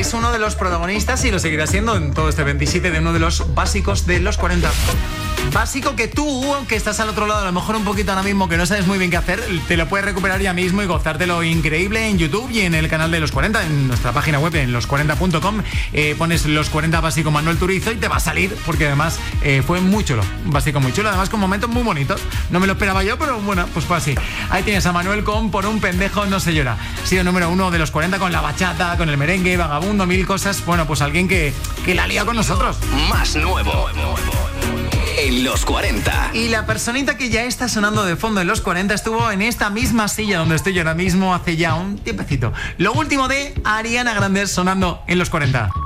es uno de los protagonistas y lo seguirá siendo en todo este 27 de uno de los básicos de los 40. Básico que tú, que estás al otro lado, a lo mejor un poquito ahora mismo, que no sabes muy bien qué hacer, te lo puedes recuperar ya mismo y gozártelo increíble en YouTube y en el canal de Los 40, en nuestra página web, en los40.com. Pones Los 40 Básico Manuel Turizo y te va a salir, porque además fue muy chulo, básico muy chulo, además con momentos muy bonitos. No me lo esperaba yo, pero bueno, pues fue así. Ahí tienes a Manuel con Por un pendejo no se llora. Ha sido número 1 de Los 40 con la bachata, con el merengue, vagabundo, mil cosas. Bueno, pues alguien que la lía con nosotros. Más nuevo en Los 40. Y la personita que ya está sonando de fondo en Los 40 estuvo en esta misma silla donde estoy yo ahora mismo hace ya un tiempecito. Lo último de Ariana Grande sonando en Los 40.